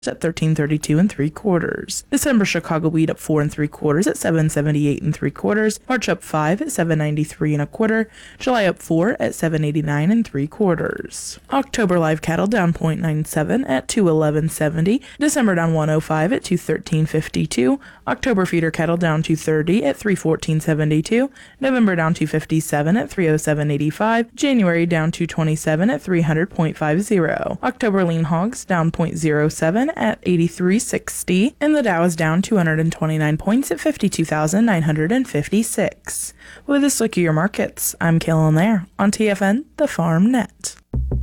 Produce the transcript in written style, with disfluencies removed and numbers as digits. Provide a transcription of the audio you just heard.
at $13.32 3/4. December Chicago wheat up 4 3/4 at $7.78 3/4. March up 5 at $7.93 1/4. July up 4 at $7.89 3/4. October live cattle down 0.97 at $211.70. December down 105 at $213.52. October feeder cattle down 230 at $314.72. November down 257 at $307.85. January down 227 at $300.50. October lean hogs down 0.07 at 83.60, and the Dow is down 229 points at 52,956. With this look at your markets, I'm Kaylin Lair on TFN, the Farm Net.